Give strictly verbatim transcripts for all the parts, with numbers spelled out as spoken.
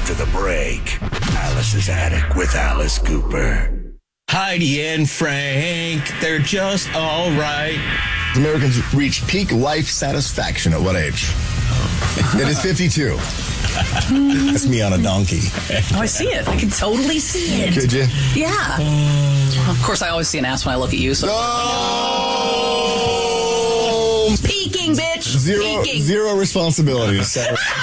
After the break, Alice's Attic with Alice Cooper. Heidi and Frank, they're just all right. Americans reach peak life satisfaction at what age? It is fifty-two. That's me on a donkey. Oh, I see it. I can totally see it. Could you? Yeah. Of course, I always see an ass when I look at you. So. Oh! Peeking, bitch. Zero, Peeking. zero responsibilities.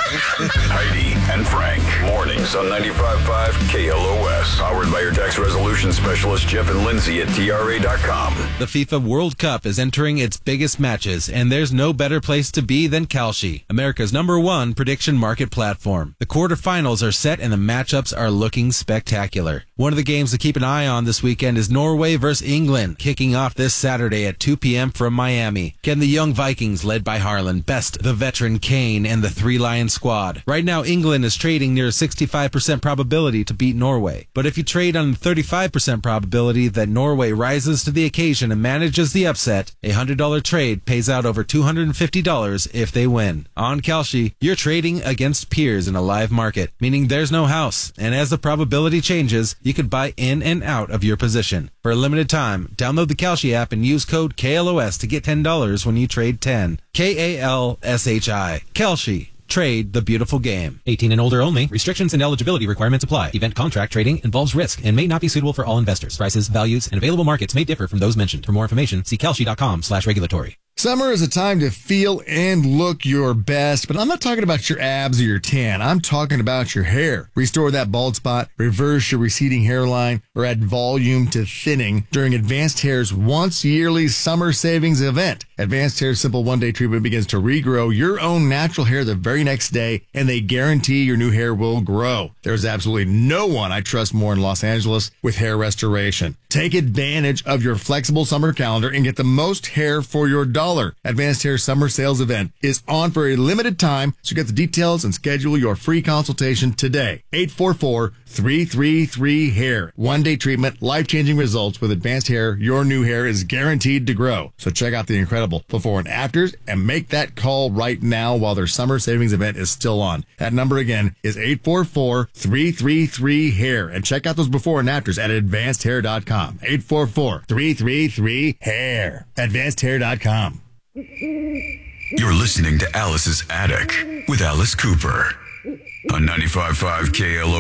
Heidi and Frank. Mornings on ninety-five point five K L O S. Powered by your tax resolution specialist, Jeff and Lindsay at T R A dot com. The FIFA World Cup is entering its biggest matches, and there's no better place to be than Kalshi, America's number one prediction market platform. The quarterfinals are set, and the matchups are looking spectacular. One of the games to keep an eye on this weekend is Norway versus England, kicking off this Saturday at two p.m. from Miami. Can the young Vikings, led by Harlan, best the veteran Kane and the Three Lion squad? Right now, England is trading near a sixty-five percent probability to beat Norway. But if you trade on the thirty-five percent probability that Norway rises to the occasion and manages the upset, a one hundred dollars trade pays out over two hundred fifty dollars if they win. On Kalshi, you're trading against peers in a live market, meaning there's no house. And as the probability changes, you could buy in and out of your position. For a limited time, download the Kalshi app and use code K L O S to get ten dollars when you trade ten. K A L S H I. Kalshi. Trade the beautiful game. eighteen and older only. Restrictions and eligibility requirements apply. Event contract trading involves risk and may not be suitable for all investors. Prices, values, and available markets may differ from those mentioned. For more information, see Kalshi dot com slash regulatory. Summer is a time to feel and look your best, but I'm not talking about your abs or your tan. I'm talking about your hair. Restore that bald spot, reverse your receding hairline, or add volume to thinning during Advanced Hair's once yearly summer savings event. Advanced Hair's simple one-day treatment begins to regrow your own natural hair the very next day, and they guarantee your new hair will grow. There's absolutely no one I trust more in Los Angeles with hair restoration. Take advantage of your flexible summer calendar and get the most hair for your dollar. Advanced Hair Summer Sales Event is on for a limited time, so get the details and schedule your free consultation today. eight four four, three three three, hair. One-day treatment, life-changing results with Advanced Hair. Your new hair is guaranteed to grow. So check out the incredible before and afters and make that call right now while their summer savings event is still on. That number again is eight four four, three three three, hair. And check out those before and afters at advanced hair dot com. eight four four, three three three, hair. advanced hair dot com. You're listening to Alice's Attic with Alice Cooper on ninety-five point five K L O